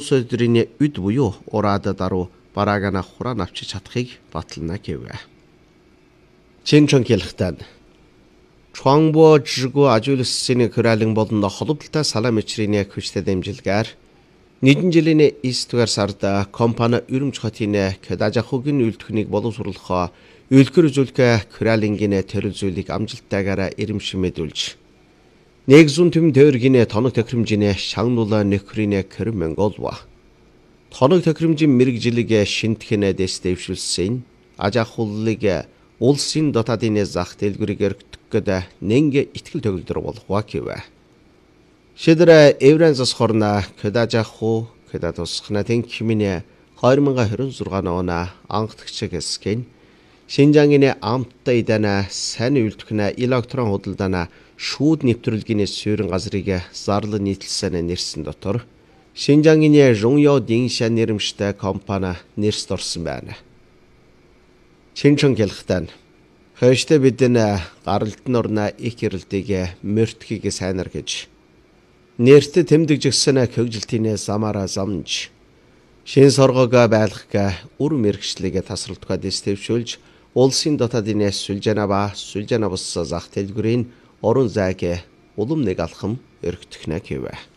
улс өдрийн үд буюу ураад даруй бараагана хураан авчиж чадахыг батална гэвэ. Чинчон хэлэхдээ Чуангбо жигу ажуулсан хөралын болон холболтой салаа мичрийн хүчтэй дэмжилгээр нийтэн жилийн 9-р сард компани Өрөмж хотын Кэдажахугийн үйлдвэрийг боловсруулах үйлдвэр үзүүлэх хөралын төрөл зүйлийг амжилттайгаар ирэмшмэдүүлж нэгзүн төм тойргийн тоног тохиромжийн шагнуулаа нөхрийн Монголва тоног тохиромжийн мэрэгжлийг шинтгэн дэвшүүлсэн ажахууллыг улсын дотоодын зах дэлгүүрээр гэдэг нэнгэ итгэл төгөлдөр болох гэвэ. Шидра Евранзас хорна Кэдажаху Кэдатусхна тэнхимийн 2026 оны анхдагчиг эсгэн Шинжаангийн амттай дана сайн үйлдвэрнэ электрон худалдаана шүүд нэвтрүүлгийн суурин газрыг зарлан нийтлсэн нэрсэн дотор Шинжаангийн Жуньё Диншан нэрмжтэй компани нэрс дорсон байна. Чинчон хэлэхдээ хойштой бидэн гаралтын орна их ирэлтийг мөртгийг сайнар гэж нэрт тэмдэгжсэн хөгжилтийн замаараа замж шин соргог байлгах үр мэрэгчлийг тасралтгаа дэвшүүлж улсын дотоодын сүлжээнаа бус зах дэлгүүрийн орон зайг улам нэг алхам өргөтгөнө гэвэ.